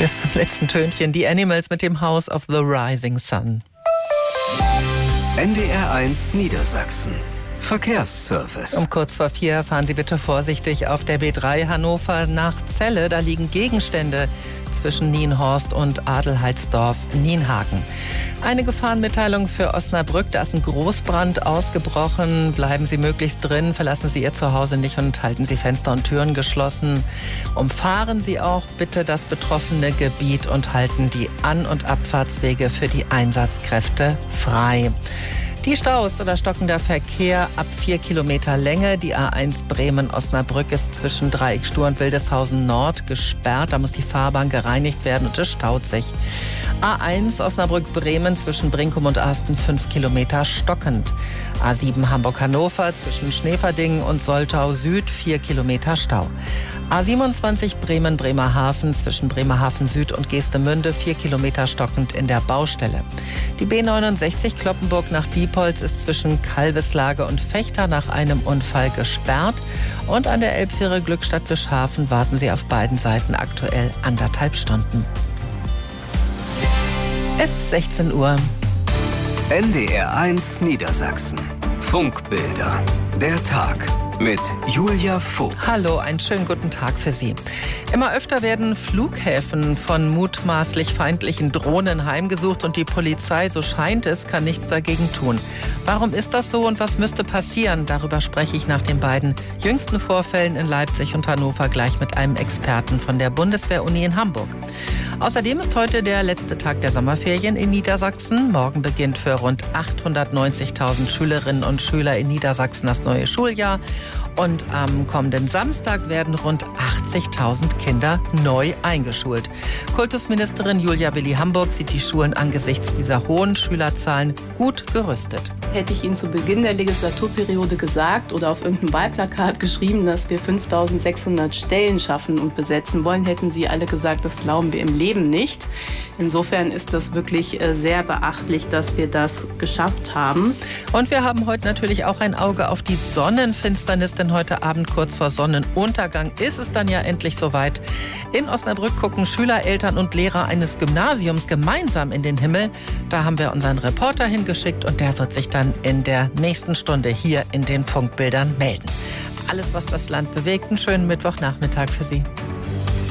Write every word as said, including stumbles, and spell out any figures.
Bis zum letzten Tönchen. Die Animals mit dem House of the Rising Sun. N D R eins Niedersachsen. Verkehrsservice. Um kurz vor vier fahren Sie bitte vorsichtig auf der B drei Hannover nach Celle. Da liegen Gegenstände zwischen Nienhorst und Adelheidsdorf-Nienhagen. Eine Gefahrenmitteilung für Osnabrück. Da ist ein Großbrand ausgebrochen. Bleiben Sie möglichst drin, verlassen Sie Ihr Zuhause nicht und halten Sie Fenster und Türen geschlossen. Umfahren Sie auch bitte das betroffene Gebiet und halten die An- und Abfahrtswege für die Einsatzkräfte frei. Die Staus oder stockender Verkehr ab vier Kilometer Länge. Die A eins Bremen-Osnabrück ist zwischen Dreieckstur und Wildeshausen Nord gesperrt. Da muss die Fahrbahn gereinigt werden und es staut sich. A eins Osnabrück-Bremen zwischen Brinkum und Asten fünf Kilometer stockend. A sieben Hamburg-Hannover zwischen Schneverdingen und Soltau Süd vier Kilometer Stau. A siebenundzwanzig Bremen-Bremerhaven zwischen Bremerhaven Süd und Geestemünde vier Kilometer stockend in der Baustelle. Die B neunundsechzig Cloppenburg nach Diepholz ist zwischen Kalveslage und Vechta nach einem Unfall gesperrt. Und an der Elbfähre Glückstadt-Wischhafen warten Sie auf beiden Seiten aktuell anderthalb Stunden. Es ist sechzehn Uhr. N D R eins Niedersachsen. Funkbilder. Der Tag. Mit Julia Vogt. Hallo, einen schönen guten Tag für Sie. Immer öfter werden Flughäfen von mutmaßlich feindlichen Drohnen heimgesucht und die Polizei, so scheint es, kann nichts dagegen tun. Warum ist das so und was müsste passieren? Darüber spreche ich nach den beiden jüngsten Vorfällen in Leipzig und Hannover gleich mit einem Experten von der Bundeswehr-Uni in Hamburg. Außerdem ist heute der letzte Tag der Sommerferien in Niedersachsen. Morgen beginnt für rund achthundertneunzigtausend Schülerinnen und Schüler in Niedersachsen das neue Schuljahr. Und am kommenden Samstag werden rund achtzigtausend Kinder neu eingeschult. Kultusministerin Julia Willi-Hamburg sieht die Schulen angesichts dieser hohen Schülerzahlen gut gerüstet. Hätte ich Ihnen zu Beginn der Legislaturperiode gesagt oder auf irgendeinem Wahlplakat geschrieben, dass wir fünftausendsechshundert Stellen schaffen und besetzen wollen, hätten Sie alle gesagt, das glauben wir im Leben nicht. Insofern ist das wirklich sehr beachtlich, dass wir das geschafft haben. Und wir haben heute natürlich auch ein Auge auf die Sonnenfinsternis, denn heute Abend kurz vor Sonnenuntergang ist es dann ja endlich soweit. In Osnabrück gucken Schüler, Eltern und Lehrer eines Gymnasiums gemeinsam in den Himmel. Da haben wir unseren Reporter hingeschickt und der wird sich dann in der nächsten Stunde hier in den Funkbildern melden. Alles, was das Land bewegt, einen schönen Mittwochnachmittag für Sie.